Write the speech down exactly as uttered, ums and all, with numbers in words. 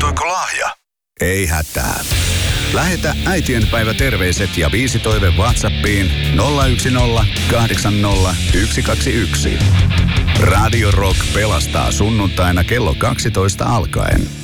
Puuttuiko lahja? Ei hätää. Lähetä äitienpäivä terveiset ja viisi toive WhatsAppiin nolla yksi nolla kahdeksan nolla yksi kaksi yksi. Radio Rock pelastaa sunnuntaina kello kaksitoista alkaen.